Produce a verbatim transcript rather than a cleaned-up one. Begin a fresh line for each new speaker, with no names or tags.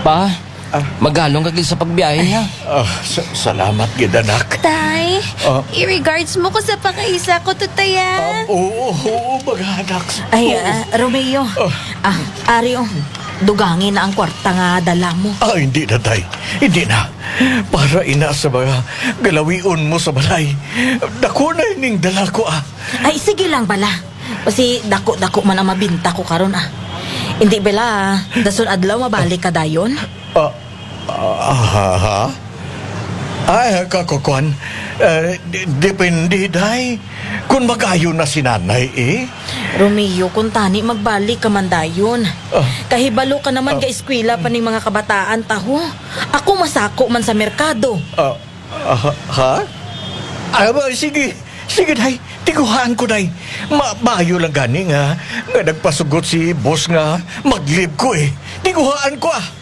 Pa,
Ah.
magalong kagli sa pagbiyahe niya.
Ah, sa- salamat, gidanak.
Tay,
Ah.
i-regards mo ko sa pakaisa ko,
Um,
tutaya.
oo, oo, mag-anak.
Ay, ah, Romeo. Ah, Ario, dugangin na ang kwarta nga dala mo.
Ah, hindi na, tay. Hindi na. Para ina sa mga galawion mo sa balay. Dako na ining dala ko, ah.
Ay, sige lang bala. Kasi dako-dako man ang mabinta ko karon ah. Hindi bala, dason adlaw mabalik ka dayon.
Ah, ah, ha? Ay, kakukwan. Uh, depende, day. Kung magayo na si nanay, eh.
Romeo, kung tani magbalik ka man dayon.
Ah.
Kahibalo ka naman ka eskwela pa ning mga kabataan taho. Ako masako man sa merkado.
Ah, ah, ha? Ah, ba, sige. Sige, day. Tiguhaan ko, day. Ma Maayo lang gani nga. Nga nagpasugot si boss nga mag-leave ko, eh. Tiguhaan ko, ah.